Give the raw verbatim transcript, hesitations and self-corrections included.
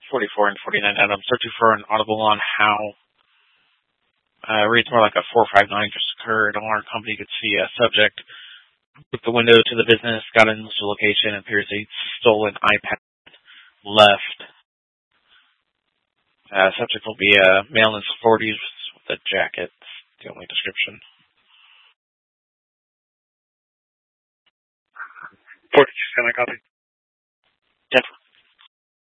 forty-four and forty-nine, and I'm searching for an audible on how uh, reads more like a four five nine just occurred. Alarm company could see a subject with the window to the business, got into the location, and appears a stolen iPad left. Uh, subject will be a male in his forties with a jacket. That's the only description. forty, just got my copy. ten